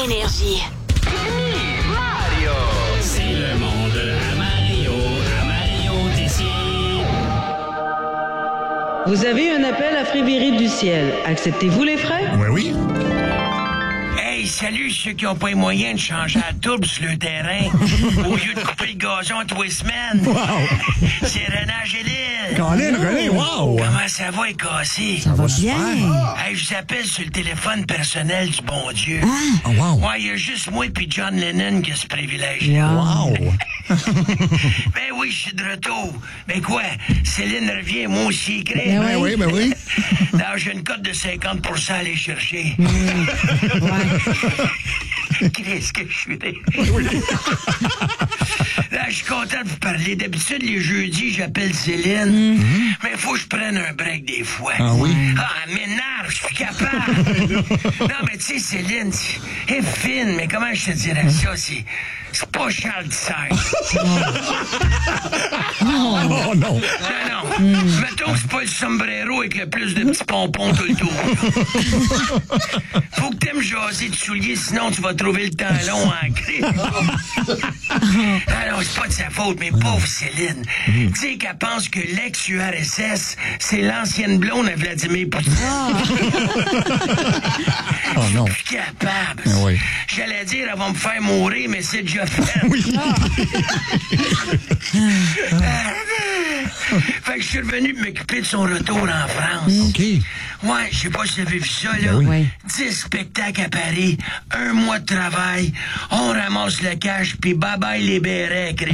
Énergie. Mario! C'est le monde à Mario Tessier. Vous avez un appel à Frédéric du Ciel. Acceptez-vous les frais? Oui. Hey, salut ceux qui n'ont pas les moyens de changer la tourbe sur le terrain au lieu de couper le gazon tous les semaines. Wow! C'est René Angélil. René, wow! Comment ça va, est cassé? Ça va bien. Hey, je vous appelle sur le téléphone personnel du bon Dieu. Oh, wow! Ouais, il y a juste moi et John Lennon qui a ce privilège-là. Wow! Ben oui, je suis de retour. Ben quoi? Céline revient, moi aussi, crée. Ben oui. Non, j'ai une cote de 50% à aller chercher. Qu'est-ce que je suis Là, je suis content de vous parler. D'habitude, les jeudis, j'appelle Céline. Mais il faut que je prenne un break des fois. Ah oui? Ah, elle m'énerve, je suis capable. Non, mais tu sais, Céline, elle est fine, mais comment je te dirais ça? C'est pas Charles Dissert. Oh non! Non. Mettons que c'est pas le sombrero avec le plus de petits pompons tout le tour. Faut que t'aimes jaser de souliers, sinon tu vas trouver le temps long en crise. Non, c'est pas de sa faute, mais pauvre Céline. Tu sais qu'elle pense que l'ex-URSS, c'est l'ancienne blonde à Vladimir Poutine. Oh non! Je suis plus capable. Ah oui. J'allais dire, elle va me faire mourir, mais c'est déjà fait. Oui! Fait que je suis revenu m'occuper de son retour en France. OK. Ouais, je sais pas si vous avez vu ça, là. Ben oui. 10 spectacles à Paris, 1 mois de travail, on ramasse le cash, puis bye-bye les bérets, Chris.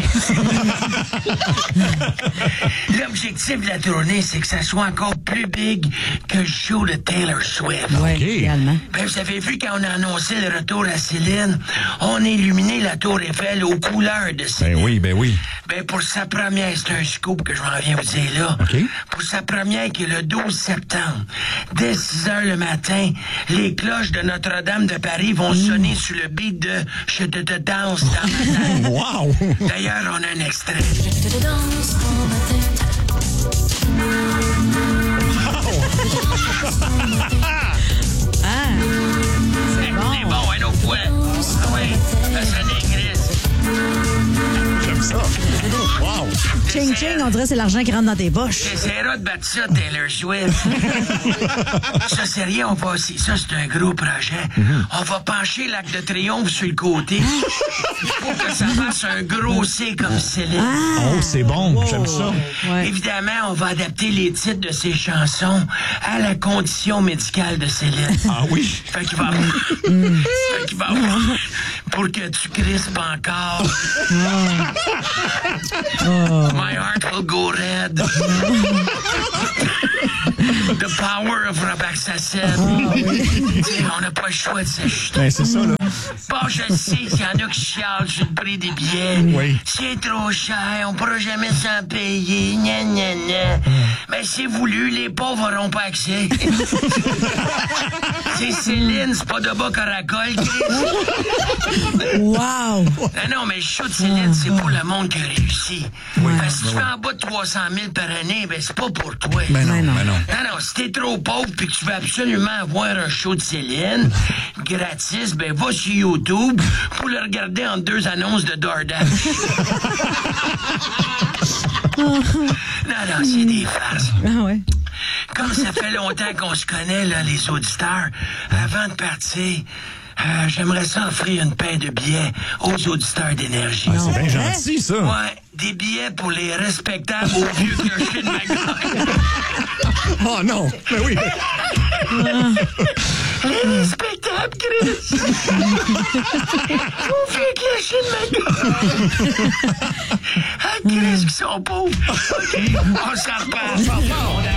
L'objectif de la tournée, c'est que ça soit encore plus big que le show de Taylor Swift. Oui, OK. également. Ben, vous avez vu quand on a annoncé le retour à Céline, on a illuminé la Tour Eiffel aux couleurs de Céline. Ben oui. Ben, pour sa première, c'est un scoop que je m'en viens vous dire là. OK. Pour sa première, qui est le 12 septembre, dès 6 heures le matin, les cloches de Notre-Dame de Paris vont sonner sur le beat de « Je te danse dans ma tête ». Wow! D'ailleurs, on a un extrait. Je te danse dans ma tête. C'est bon, un autre fois. Ah oui, ça sonne Chris. J'aime ça! Wow! Ching ching, on dirait que c'est l'argent qui rentre dans tes poches. J'essaierai de battre ça, Taylor Swift. Ça, c'est rien, ça, c'est un gros projet. On va pencher l'Arc de Triomphe sur le côté pour que ça fasse un gros C comme Céline. Oh, c'est bon! J'aime ça! Ouais. Évidemment, on va adapter les titres de ses chansons à la condition médicale de Céline. Ah oui? Fait qu'il va avoir pour que tu crispes encore. My heart will go red. The power of Robaxacet. On n'a pas le choix de s'acheter. Ben, c'est ça, là. Bon, je sais qu'il y en a qui chialent sur le prix des billets. Oui. C'est trop cher, on pourra jamais s'en payer. Gna, gna, gna. Mais c'est voulu, les pauvres n'auront pas accès. C'est Céline, c'est pas de bas caracol, Chris. Wow! Non, mais le show de Céline, c'est pour le monde qui a réussi. Parce que si tu fais en bas de 300 000 par année, ben c'est pas pour toi. Ben non. Non, si t'es trop pauvre puis que tu veux absolument avoir un show de Céline gratis, ben va sur YouTube pour le regarder en 2 annonces de DoorDash. Non, c'est des farces. Ah ouais. Comme ça fait longtemps qu'on se connaît, là, les auditeurs, avant de partir, j'aimerais ça offrir une paire de billets aux auditeurs d'Énergie. Ah, c'est bien gentil, ça! Ouais, des billets pour les respectables au vieux clocher de Magog. Oh non! Ben oui! Les respectables, Chris! Au vieux clocher de Magog. Ah, Chris, qui sont pauvres. OK, on s'en reparle.